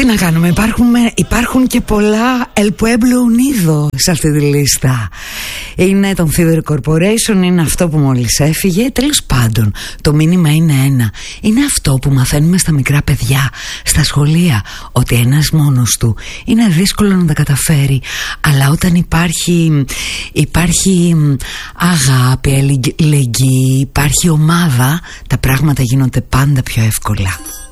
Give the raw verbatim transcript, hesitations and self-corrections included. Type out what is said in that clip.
Τι να κάνουμε, υπάρχουν, υπάρχουν και πολλά El Pueblo Unido σε αυτή τη λίστα. Είναι τον Theater Corporation, είναι αυτό που μόλις έφυγε. Τέλος πάντων, το μήνυμα είναι ένα. Είναι αυτό που μαθαίνουμε στα μικρά παιδιά, στα σχολεία, ότι ένας μόνος του είναι δύσκολο να τα καταφέρει. Αλλά όταν υπάρχει, υπάρχει αγάπη, αλληλεγγύη, υπάρχει ομάδα, τα πράγματα γίνονται πάντα πιο εύκολα.